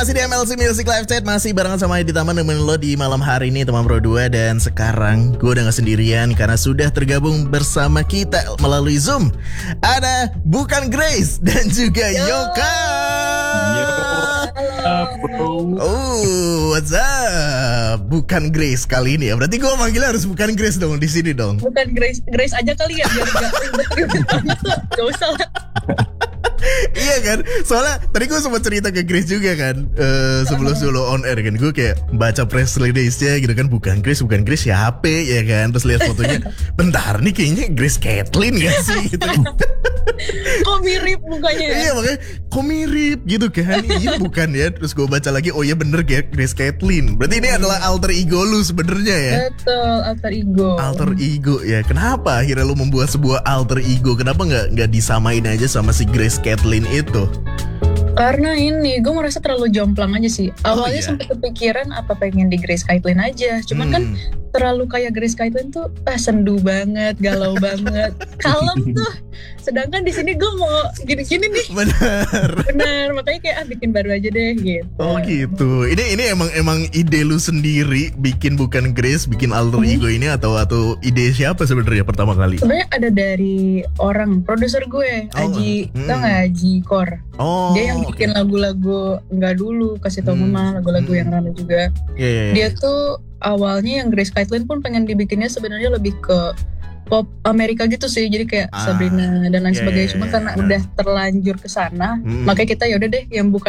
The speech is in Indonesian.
masih di MLC Music Live Chat, masih barengan sama Edi Taman nemenin lo di malam hari ini teman Pro 2. Dan sekarang gue udah gak sendirian karena sudah tergabung bersama kita melalui Zoom. Ada Bukan Grace dan juga Yoka. Oh, what's up? Bukan Grace kali ini ya. Berarti gue manggilnya harus Bukan Grace dong di sini dong. Bukan Grace aja kali ya biar gak usah lah. Iya kan, soalnya tadi gue sempat cerita ke Grace juga kan, sebelum on air kan, gue kayak baca press release-nya gitu kan, bukan Grace siapa ya kan, terus lihat fotonya, bentar nih kayaknya Grace Kathleen gak sih gitu. Kok mirip mukanya ya? Iya makanya kok mirip gitu kan. Iya bukan ya. Terus gue baca lagi, oh iya bener kayak Grace Kathleen. Berarti ini adalah alter ego lu sebenarnya ya. Betul, alter ego. Alter ego ya. Kenapa akhirnya lu membuat sebuah alter ego? Kenapa nggak disamain aja sama si Grace Kathleen itu? Karena ini gue merasa terlalu jomplang aja sih. Awalnya iya? sempat kepikiran apa pengen di Grace Kathleen aja. Cuman kan terlalu kayak Grace Kathleen tuh sendu banget, galau banget, kalem tuh. Sedangkan di sini gue mau gini-gini nih. Benar, makanya kayak bikin baru aja deh gitu. Oh gitu. Ini emang ide lu sendiri bikin Bukan Grace, bikin alter ego ini atau ide siapa sebenarnya pertama kali? Sebenarnya ada dari orang produser gue, Aji, tau nggak Aji Kor? Oh, dia yang bikin lagu-lagu nggak dulu kasih tau mama lagu-lagu yang rame juga. Yeah. Dia tuh awalnya yang Grace Kathleen pun pengen dibikinnya sebenarnya lebih ke pop Amerika gitu sih, jadi kayak Sabrina dan lain sebagainya. Cuma karena udah terlanjur ke sana, makanya kita ya udah deh yang Bukan